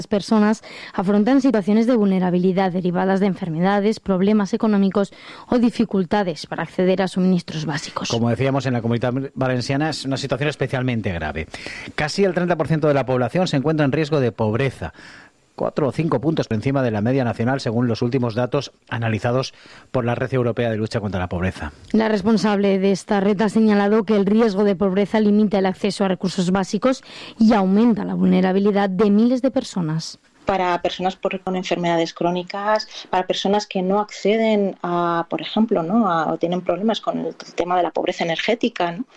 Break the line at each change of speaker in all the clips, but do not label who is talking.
Las personas afrontan situaciones de vulnerabilidad derivadas de enfermedades, problemas económicos o dificultades para acceder a suministros básicos.
Como decíamos, en la Comunidad Valenciana es una situación especialmente grave. Casi el 30% de la población se encuentra en riesgo de pobreza. 4 o 5 puntos por encima de la media nacional, según los últimos datos analizados por la Red Europea de Lucha contra la Pobreza.
La responsable de esta red ha señalado que el riesgo de pobreza limita el acceso a recursos básicos y aumenta la vulnerabilidad de miles de personas.
Para personas con enfermedades crónicas, para personas que no acceden a, por ejemplo, o tienen problemas con el tema de la pobreza energética, ¿no?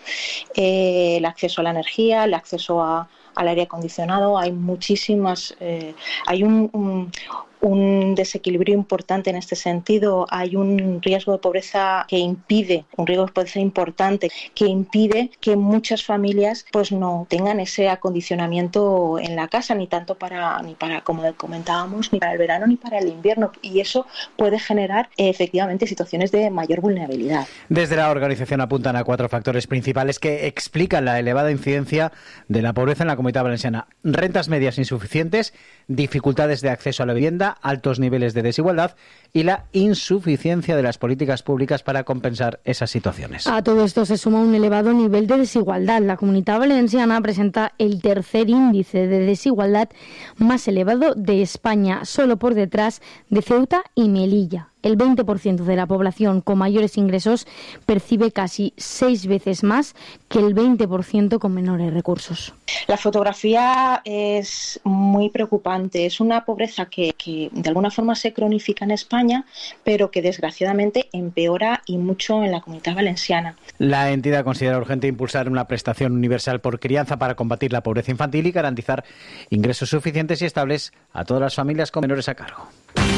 El acceso a la energía, el acceso al aire acondicionado, hay muchísimas, hay un desequilibrio importante en este sentido, hay un riesgo de pobreza que impide, un riesgo de pobreza importante que impide que muchas familias pues no tengan ese acondicionamiento en la casa, ni para como comentábamos, ni para el verano ni para el invierno, y eso puede generar efectivamente situaciones de mayor vulnerabilidad.
Desde la organización apuntan a 4 factores principales que explican la elevada incidencia de la pobreza en la Comunidad Valenciana: rentas medias insuficientes, dificultades de acceso a la vivienda, altos niveles de desigualdad y la insuficiencia de las políticas públicas para compensar esas situaciones.
A todo esto se suma un elevado nivel de desigualdad. La Comunidad Valenciana presenta el tercer índice de desigualdad más elevado de España, solo por detrás de Ceuta y Melilla. El 20% de la población con mayores ingresos percibe casi 6 veces más que el 20% con menores recursos.
La fotografía es muy preocupante. Es una pobreza que de alguna forma se cronifica en España, pero que desgraciadamente empeora y mucho en la Comunidad Valenciana.
La entidad considera urgente impulsar una prestación universal por crianza para combatir la pobreza infantil y garantizar ingresos suficientes y estables a todas las familias con menores a cargo.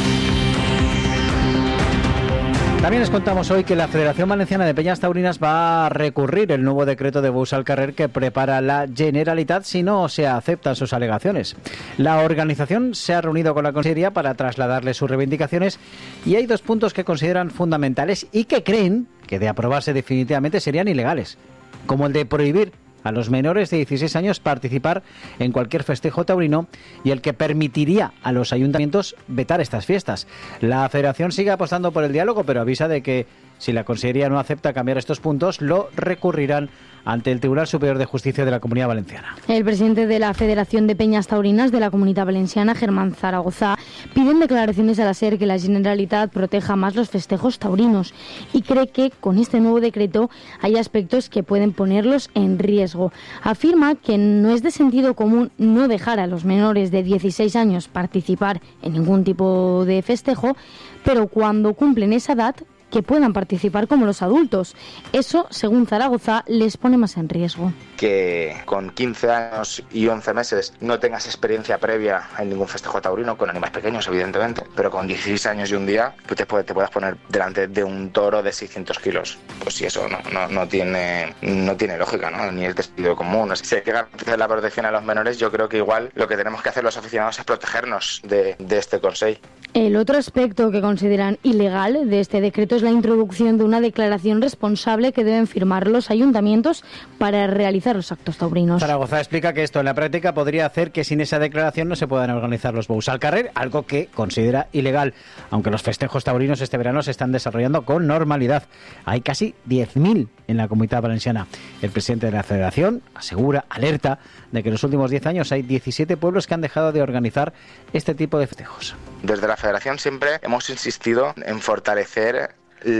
También les contamos hoy que la Federación Valenciana de Peñas Taurinas va a recurrir el nuevo decreto de Bous al Carrer que prepara la Generalitat si no se aceptan sus alegaciones. La organización se ha reunido con la Consellería para trasladarle sus reivindicaciones y hay 2 puntos que consideran fundamentales y que creen que de aprobarse definitivamente serían ilegales, como el de prohibir a los menores de 16 años participar en cualquier festejo taurino y el que permitiría a los ayuntamientos vetar estas fiestas. La Federación sigue apostando por el diálogo, pero avisa de que si la Consellería no acepta cambiar estos puntos, lo recurrirán ante el Tribunal Superior de Justicia de la Comunidad Valenciana.
El presidente de la Federación de Peñas Taurinas de la Comunidad Valenciana, Germán Zaragoza, pide en declaraciones a la SER que la Generalitat proteja más los festejos taurinos y cree que con este nuevo decreto hay aspectos que pueden ponerlos en riesgo. Afirma que no es de sentido común no dejar a los menores de 16 años participar en ningún tipo de festejo, pero cuando cumplen esa edad, que puedan participar como los adultos. Eso, según Zaragoza, les pone más en riesgo.
Que con 15 años y 11 meses no tengas experiencia previa en ningún festejo taurino, con animales pequeños, evidentemente, pero con 16 años y un día te puedas poner delante de un toro de 600 kilos. Pues si eso no tiene lógica, ¿no? Ni es de sentido común. Si hay que garantizar la protección a los menores, yo creo que igual lo que tenemos que hacer los aficionados es protegernos de este Consejo.
El otro aspecto que consideran ilegal de este decreto es la introducción de una declaración responsable que deben firmar los ayuntamientos para realizar los actos taurinos.
Zaragoza explica que esto en la práctica podría hacer que sin esa declaración no se puedan organizar los Bous al Carrer, algo que considera ilegal, aunque los festejos taurinos este verano se están desarrollando con normalidad. Hay casi 10.000 en la Comunidad Valenciana. El presidente de la Federación alerta de que en los últimos 10 años hay 17 pueblos que han dejado de organizar este tipo de festejos.
Desde la Federación siempre hemos insistido en fortalecer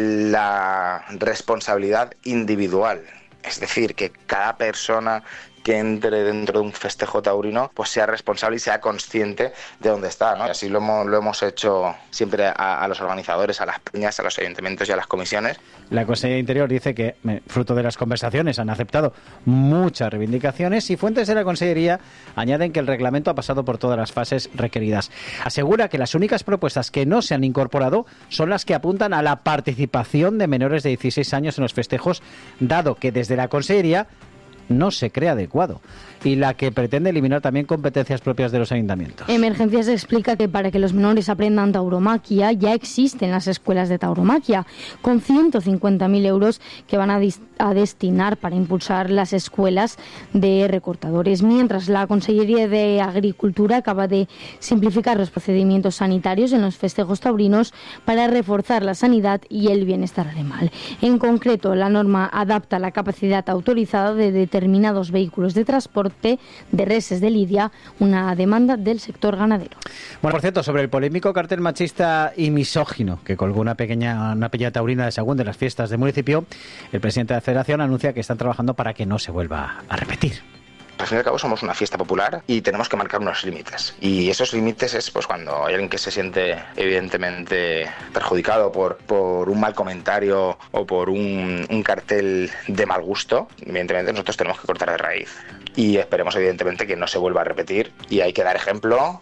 la responsabilidad individual, es decir, que cada persona que entre dentro de un festejo taurino pues sea responsable y sea consciente de dónde está, ¿no? Y así lo hemos hecho siempre a los organizadores, a las peñas, a los ayuntamientos y a las comisiones.
La Consellería de Interior dice que, fruto de las conversaciones, han aceptado muchas reivindicaciones y fuentes de la Consellería añaden que el reglamento ha pasado por todas las fases requeridas. Asegura que las únicas propuestas que no se han incorporado son las que apuntan a la participación de menores de 16 años en los festejos, dado que desde la Consellería no se cree adecuado y la que pretende eliminar también competencias propias de los ayuntamientos.
Emergencias explica que para que los menores aprendan tauromaquia ya existen las escuelas de tauromaquia, con 150.000 euros que van a destinar para impulsar las escuelas de recortadores, mientras la Consellería de Agricultura acaba de simplificar los procedimientos sanitarios en los festejos taurinos para reforzar la sanidad y el bienestar animal. En concreto, la norma adapta la capacidad autorizada de determinados vehículos de transporte de reses de lidia, una demanda del sector ganadero.
Bueno, por cierto, sobre el polémico cartel machista y misógino que colgó una peña taurina de Sahagún de las fiestas del municipio, el presidente de la Federación anuncia que están trabajando para que no se vuelva a repetir.
Al fin y al cabo somos una fiesta popular y tenemos que marcar unos límites. Y esos límites es pues cuando hay alguien que se siente evidentemente perjudicado por un mal comentario o por un cartel de mal gusto. Evidentemente nosotros tenemos que cortar de raíz. Y esperemos evidentemente que no se vuelva a repetir y hay que dar ejemplo.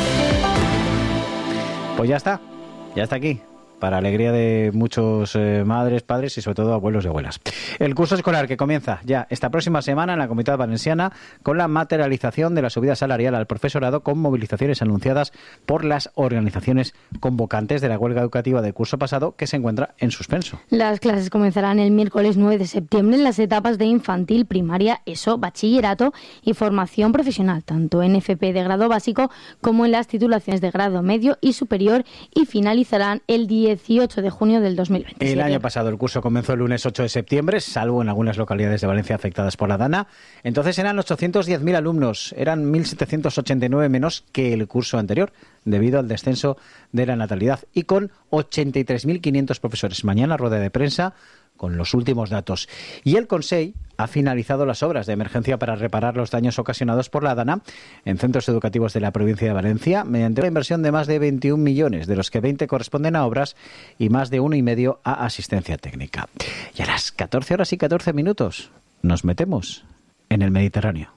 Pues ya está aquí. Para alegría de muchos madres, padres y sobre todo abuelos y abuelas. El curso escolar que comienza ya esta próxima semana en la Comunidad Valenciana con la materialización de la subida salarial al profesorado con movilizaciones anunciadas por las organizaciones convocantes de la huelga educativa del curso pasado que se encuentra en suspenso.
Las clases comenzarán el miércoles 9 de septiembre en las etapas de infantil, primaria, ESO, bachillerato y formación profesional, tanto en FP de grado básico como en las titulaciones de grado medio y superior y finalizarán el 18 de junio del 2027.
El año pasado el curso comenzó el lunes 8 de septiembre, salvo en algunas localidades de Valencia afectadas por la Dana. Entonces eran 810.000 alumnos, eran 1.789 menos que el curso anterior, debido al descenso de la natalidad, y con 83.500 profesores. Mañana rueda de prensa con los últimos datos. Y el Consell ha finalizado las obras de emergencia para reparar los daños ocasionados por la Dana en centros educativos de la provincia de Valencia mediante una inversión de más de 21 millones, de los que 20 corresponden a obras y más de 1,5 a asistencia técnica. Y a las 14 horas y 14 minutos nos metemos en el Mediterráneo.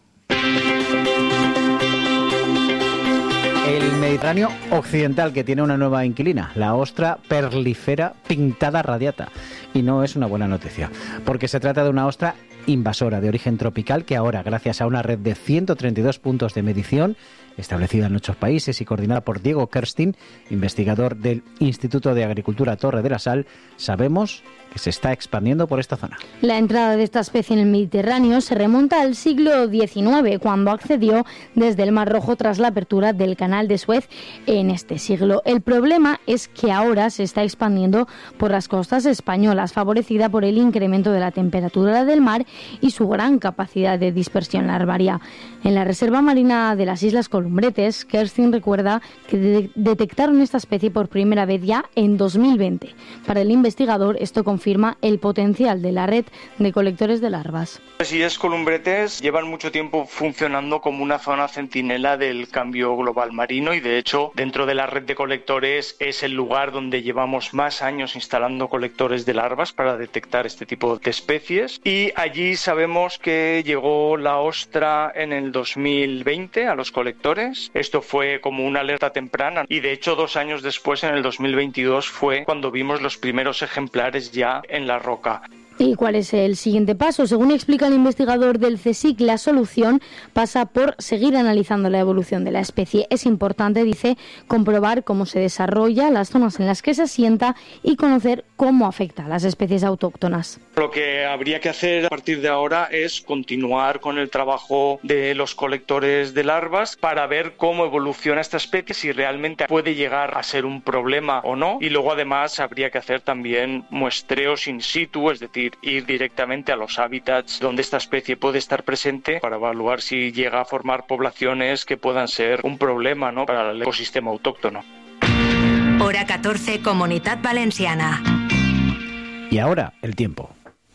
El Mediterráneo occidental, que tiene una nueva inquilina, la ostra perlífera pintada radiata. Y no es una buena noticia, porque se trata de una ostra invasora de origen tropical que ahora, gracias a una red de 132 puntos de medición establecida en 8 países y coordinada por Diego Kerstin, investigador del Instituto de Agricultura Torre de la Sal, sabemos que se está expandiendo por esta zona.
La entrada de esta especie en el Mediterráneo se remonta al siglo XIX, cuando accedió desde el Mar Rojo tras la apertura del Canal de Suez en este siglo. El problema es que ahora se está expandiendo por las costas españolas, favorecida por el incremento de la temperatura del mar y su gran capacidad de dispersión larvaria. En la Reserva Marina de las Islas Columbretes, Kerstin recuerda que detectaron esta especie por primera vez ya en 2020. Para el investigador, esto confirma el potencial de la red de colectores de larvas.
Las Islas Columbretes llevan mucho tiempo funcionando como una zona centinela del cambio global marino y, de hecho, dentro de la red de colectores es el lugar donde llevamos más años instalando colectores de larvas para detectar este tipo de especies. Y allí sabemos que llegó la ostra en el 2020 a los colectores. Esto fue como una alerta temprana y, de hecho, 2 años después, en el 2022, fue cuando vimos los primeros ejemplares ya en la roca.
¿Y cuál es el siguiente paso? Según explica el investigador del CSIC, la solución pasa por seguir analizando la evolución de la especie. Es importante, dice, comprobar cómo se desarrolla, las zonas en las que se asienta y conocer cómo afecta a las especies autóctonas.
Lo que habría que hacer a partir de ahora es continuar con el trabajo de los colectores de larvas para ver cómo evoluciona esta especie, si realmente puede llegar a ser un problema o no. Y luego, además, habría que hacer también muestreos in situ, es decir, ir directamente a los hábitats donde esta especie puede estar presente para evaluar si llega a formar poblaciones que puedan ser un problema, ¿no?, para el ecosistema autóctono.
Hora 14, Comunidad Valenciana.
Y ahora, el tiempo.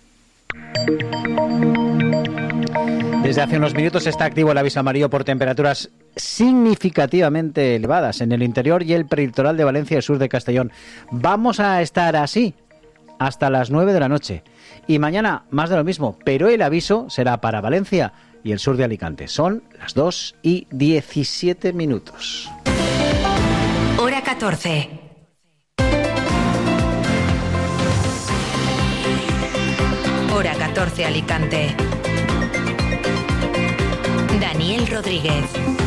Desde hace unos minutos está activo el aviso amarillo por temperaturas significativamente elevadas en el interior y el prelitoral de Valencia y el sur de Castellón. Vamos a estar así hasta las 9 de la noche. Y mañana más de lo mismo, pero el aviso será para Valencia y el sur de Alicante. Son las 2:17.
Hora 14. Hora 14, Alicante. Daniel Rodríguez.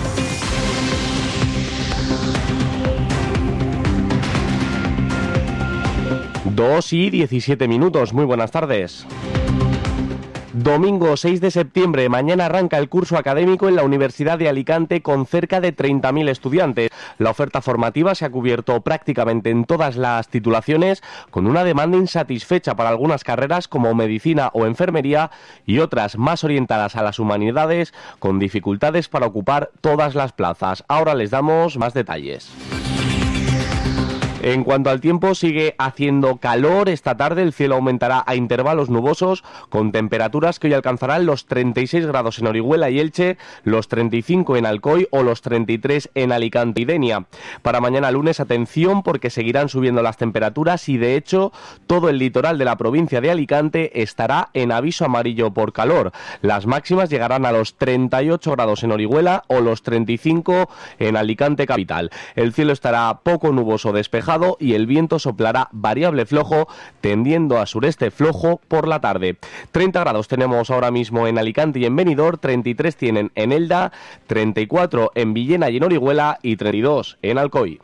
Dos y 17 minutos. Muy buenas tardes. Domingo 6 de septiembre, mañana arranca el curso académico en la Universidad de Alicante con cerca de 30.000 estudiantes. La oferta formativa se ha cubierto prácticamente en todas las titulaciones, con una demanda insatisfecha para algunas carreras como medicina o enfermería y otras más orientadas a las humanidades, con dificultades para ocupar todas las plazas. Ahora les damos más detalles. En cuanto al tiempo, sigue haciendo calor. Esta tarde el cielo aumentará a intervalos nubosos, con temperaturas que hoy alcanzarán los 36 grados en Orihuela y Elche, los 35 en Alcoy o los 33 en Alicante y Denia. Para mañana lunes, atención, porque seguirán subiendo las temperaturas y, de hecho, todo el litoral de la provincia de Alicante estará en aviso amarillo por calor. Las máximas llegarán a los 38 grados en Orihuela o los 35 en Alicante capital. El cielo estará poco nuboso despejado y el viento soplará variable flojo, tendiendo a sureste flojo por la tarde. 30 grados tenemos ahora mismo en Alicante y en Benidorm, 33 tienen en Elda, 34 en Villena y en Orihuela y 32 en Alcoy.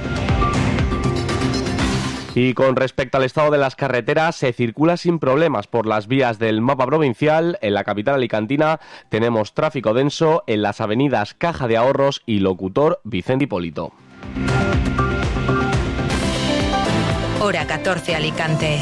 Y con respecto al estado de las carreteras, se circula sin problemas por las vías del mapa provincial. En la capital alicantina tenemos tráfico denso en las avenidas Caja de Ahorros y Locutor Vicente Hipólito.
Hora 14 Alicante.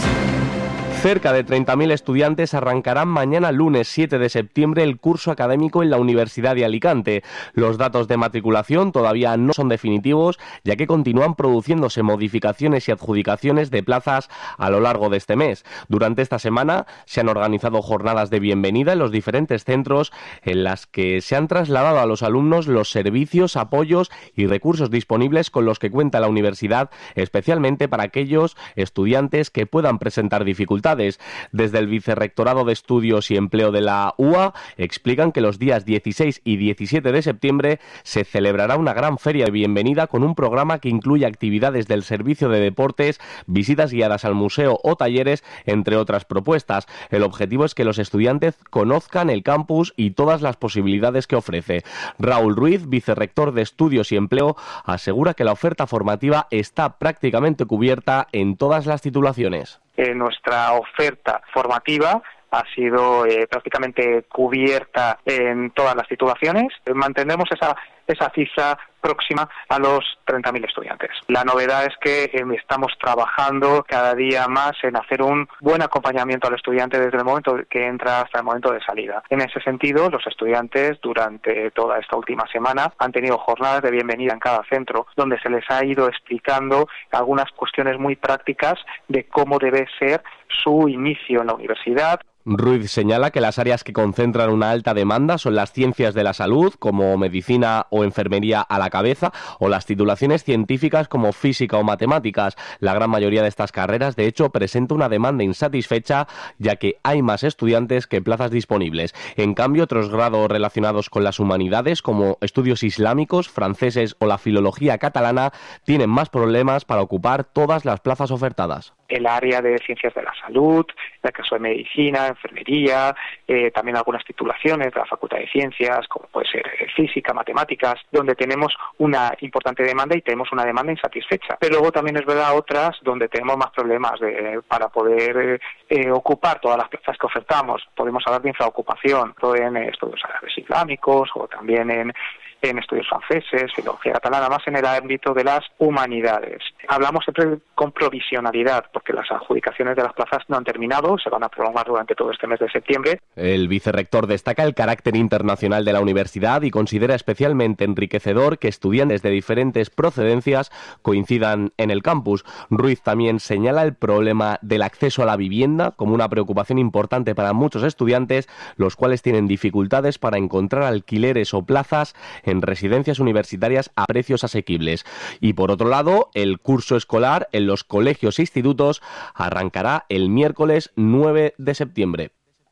Cerca de 30.000 estudiantes arrancarán mañana lunes 7 de septiembre el curso académico en la Universidad de Alicante. Los datos de matriculación todavía no son definitivos, ya que continúan produciéndose modificaciones y adjudicaciones de plazas a lo largo de este mes. Durante esta semana se han organizado jornadas de bienvenida en los diferentes centros, en las que se han trasladado a los alumnos los servicios, apoyos y recursos disponibles con los que cuenta la universidad, especialmente para aquellos estudiantes que puedan presentar dificultades. Desde el Vicerrectorado de Estudios y Empleo de la UA explican que los días 16 y 17 de septiembre se celebrará una gran feria de bienvenida con un programa que incluye actividades del servicio de deportes, visitas guiadas al museo o talleres, entre otras propuestas. El objetivo es que los estudiantes conozcan el campus y todas las posibilidades que ofrece. Raúl Ruiz, vicerrector de Estudios y Empleo, asegura que la oferta formativa está prácticamente cubierta en todas las titulaciones.
Nuestra oferta formativa ha sido prácticamente cubierta en todas las titulaciones. Mantenemos esa cifra próxima a los 30.000 estudiantes. La novedad es que estamos trabajando cada día más en hacer un buen acompañamiento al estudiante desde el momento que entra hasta el momento de salida. En ese sentido, los estudiantes durante toda esta última semana han tenido jornadas de bienvenida en cada centro, donde se les ha ido explicando algunas cuestiones muy prácticas de cómo debe ser su inicio en la universidad.
Ruiz señala que las áreas que concentran una alta demanda son las ciencias de la salud, como medicina o enfermería a la cabeza, o las titulaciones científicas como física o matemáticas. La gran mayoría de estas carreras, de hecho, presenta una demanda insatisfecha, ya que hay más estudiantes que plazas disponibles. En cambio, otros grados relacionados con las humanidades, como estudios islámicos, franceses o la filología catalana, tienen más problemas para ocupar todas las plazas ofertadas.
El área de ciencias de la salud, en el caso de medicina, enfermería, también algunas titulaciones de la Facultad de Ciencias, como puede ser física, matemáticas, donde tenemos una importante demanda y tenemos una demanda insatisfecha. Pero luego también es verdad otras donde tenemos más problemas para poder ocupar todas las plazas que ofertamos. Podemos hablar de infraocupación, en estudios árabes islámicos o también en estudios franceses, filología catalana, más en el ámbito de las humanidades. Hablamos siempre con provisionalidad, porque las adjudicaciones de las plazas no han terminado, se van a prolongar durante todo este mes de septiembre.
El vicerrector destaca el carácter internacional de la universidad y considera especialmente enriquecedor que estudiantes de diferentes procedencias coincidan en el campus. Ruiz también señala el problema del acceso a la vivienda como una preocupación importante para muchos estudiantes, los cuales tienen dificultades para encontrar alquileres o plazas en residencias universitarias a precios asequibles. Y por otro lado, el curso escolar en los colegios e institutos arrancará el miércoles 9 de septiembre.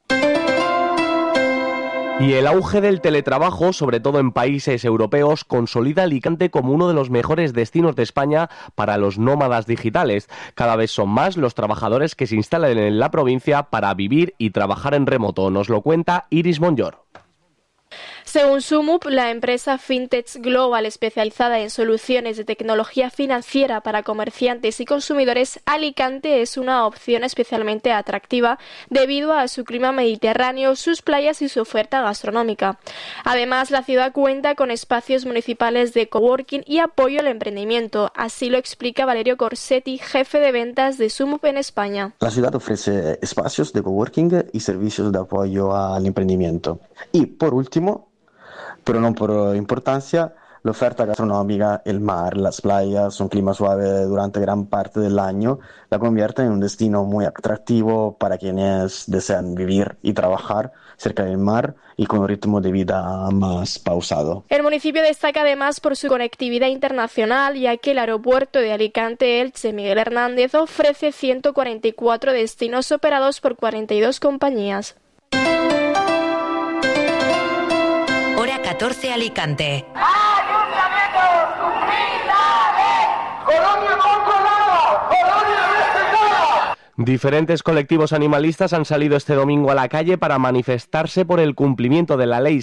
Y el auge del teletrabajo, sobre todo en países europeos, consolida Alicante como uno de los mejores destinos de España para los nómadas digitales. Cada vez son más los trabajadores que se instalan en la provincia para vivir y trabajar en remoto. Nos lo cuenta Iris Monllor.
Según Sumup, la empresa FinTech Global especializada en soluciones de tecnología financiera para comerciantes y consumidores, Alicante es una opción especialmente atractiva debido a su clima mediterráneo, sus playas y su oferta gastronómica. Además, la ciudad cuenta con espacios municipales de coworking y apoyo al emprendimiento. Así lo explica Valerio Corsetti, jefe de ventas de Sumup en España.
La ciudad ofrece espacios de coworking y servicios de apoyo al emprendimiento. Y por último, pero no por importancia, la oferta gastronómica, el mar, las playas, un clima suave durante gran parte del año, la convierte en un destino muy atractivo para quienes desean vivir y trabajar cerca del mar y con un ritmo de vida más pausado.
El municipio destaca además por su conectividad internacional, ya que el aeropuerto de Alicante-Elche Miguel Hernández ofrece 144 destinos operados por 42 compañías.
Hora 14 Alicante.
Diferentes colectivos animalistas han salido este domingo a la calle para manifestarse por el cumplimiento de la Ley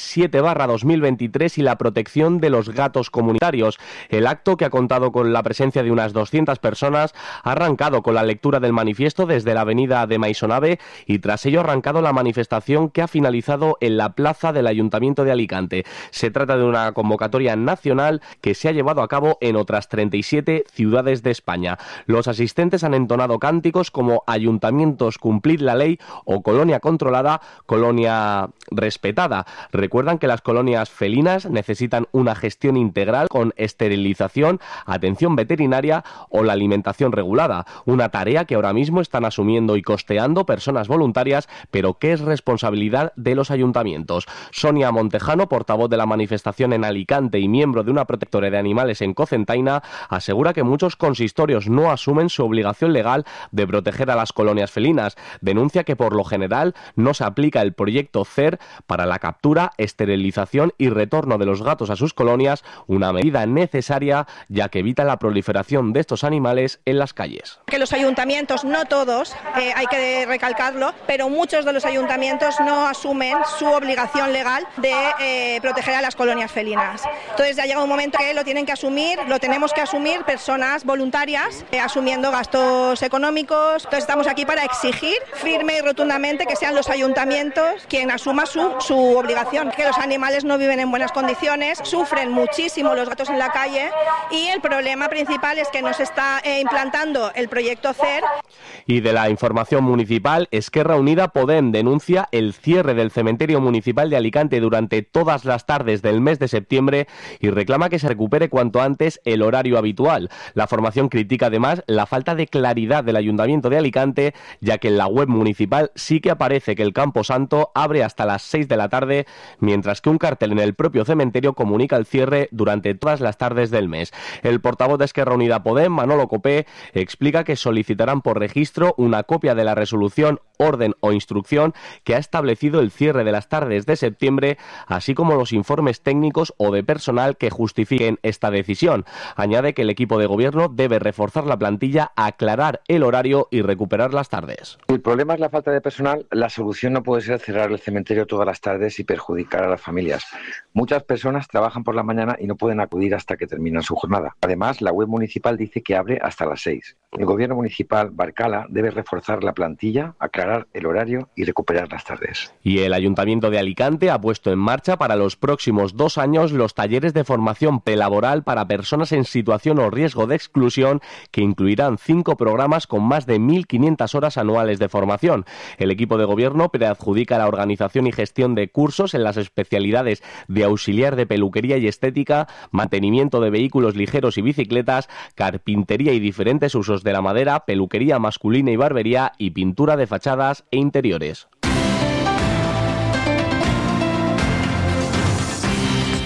7/2023 y la protección de los gatos comunitarios. El acto, que ha contado con la presencia de unas 200 personas, ha arrancado con la lectura del manifiesto desde la avenida de Maisonave y tras ello ha arrancado la manifestación que ha finalizado en la plaza del Ayuntamiento de Alicante. Se trata de una convocatoria nacional que se ha llevado a cabo en otras 37 ciudades de España. Los asistentes han entonado cánticos como ayuntamientos cumplid la ley o colonia controlada, colonia respetada. Recuerdan que las colonias felinas necesitan una gestión integral con esterilización, atención veterinaria o la alimentación regulada, una tarea que ahora mismo están asumiendo y costeando personas voluntarias, pero que es responsabilidad de los ayuntamientos. Sonia Montejano, portavoz de la manifestación en Alicante y miembro de una protectora de animales en Cocentaina, asegura que muchos consistorios no asumen su obligación legal de proteger a las colonias felinas. Denuncia que por lo general no se aplica el proyecto CER para la captura, esterilización y retorno de los gatos a sus colonias, una medida necesaria ya que evita la proliferación de estos animales en las calles.
Que los ayuntamientos, no todos, hay que recalcarlo, pero muchos de los ayuntamientos no asumen su obligación legal de proteger a las colonias felinas. Entonces ya llega un momento que lo tienen que asumir, lo tenemos que asumir personas voluntarias, asumiendo gastos económicos. Entonces estamos aquí para exigir firme y rotundamente que sean los ayuntamientos quien asuma su obligación, que los animales no viven en buenas condiciones, sufren muchísimo los gatos en la calle y el problema principal es que nos está implantando el proyecto CER.
Y de la información municipal, Esquerra Unida Podem denuncia el cierre del cementerio municipal de Alicante durante todas las tardes del mes de septiembre y reclama que se recupere cuanto antes el horario habitual. La formación critica además la falta de claridad del Ayuntamiento de Alicante, ya que en la web municipal sí que aparece que el Campo Santo abre hasta las 6 de la tarde, mientras que un cartel en el propio cementerio comunica el cierre durante todas las tardes del mes. El portavoz de Esquerra Unida Podem, Manolo Copé, explica que solicitarán por registro una copia de la resolución, orden o instrucción que ha establecido el cierre de las tardes de septiembre, así como los informes técnicos o de personal que justifiquen esta decisión. Añade que el equipo de gobierno debe reforzar la plantilla, aclarar el horario y recuperar las tardes.
El problema es la falta de personal. La solución no puede ser cerrar el cementerio todas las tardes y perjudicar a las familias. Muchas personas trabajan por la mañana y no pueden acudir hasta que terminan su jornada. Además, la web municipal dice que abre hasta las 6. El gobierno municipal, Barcala, debe reforzar la plantilla, aclarar el horario y recuperar las tardes.
Y el Ayuntamiento de Alicante ha puesto en marcha para los próximos 2 años los talleres de formación prelaboral para personas en situación o riesgo de exclusión, que incluirán 5 programas con más de 1.500 horas anuales de formación. El equipo de gobierno preadjudica la organización y gestión de cursos en las especialidades de auxiliar de peluquería y estética, mantenimiento de vehículos ligeros y bicicletas, carpintería y diferentes usos de la madera, peluquería masculina y barbería y pintura de fachadas e interiores.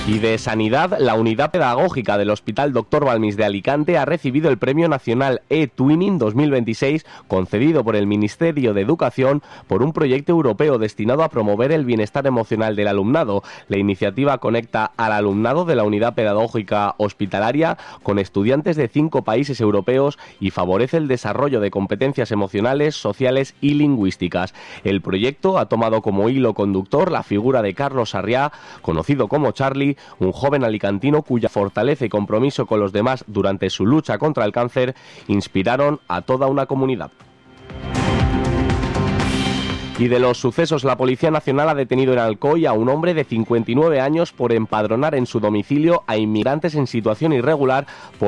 Y de Sanidad, la unidad pedagógica del Hospital Dr. Balmis de Alicante ha recibido el Premio Nacional eTwinning 2026, concedido por el Ministerio de Educación por un proyecto europeo destinado a promover el bienestar emocional del alumnado. La iniciativa conecta al alumnado de la unidad pedagógica hospitalaria con estudiantes de 5 países europeos y favorece el desarrollo de competencias emocionales, sociales y lingüísticas. El proyecto ha tomado como hilo conductor la figura de Carlos Sarriá, conocido como Charlie, un joven alicantino cuya fortaleza y compromiso con los demás durante su lucha contra el cáncer inspiraron a toda una comunidad. Y de los sucesos, la Policía Nacional ha detenido en Alcoy a un hombre de 59 años por empadronar en su domicilio a inmigrantes en situación irregular por